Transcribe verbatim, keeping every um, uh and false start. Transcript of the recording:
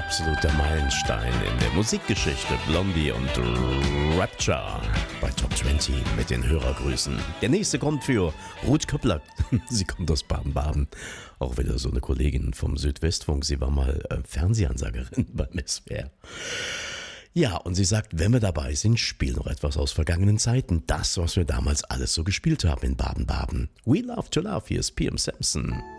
absoluter Meilenstein in der Musikgeschichte. Blondie und Rapture bei Top zwanzig mit den Hörergrüßen. Der nächste kommt für Ruth Köppler. Sie kommt aus Baden-Baden. Auch wieder so eine Kollegin vom Südwestfunk. Sie war mal äh, Fernsehansagerin beim S W R. Ja, und sie sagt, wenn wir dabei sind, spiel noch etwas aus vergangenen Zeiten. Das, was wir damals alles so gespielt haben in Baden-Baden. We Love to Love, hier ist P M Samson.